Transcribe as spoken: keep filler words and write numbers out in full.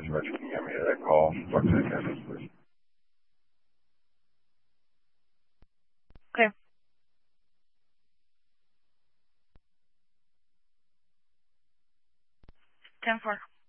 message about you can get me to that call. Talk to that message, please. Okay. ten four.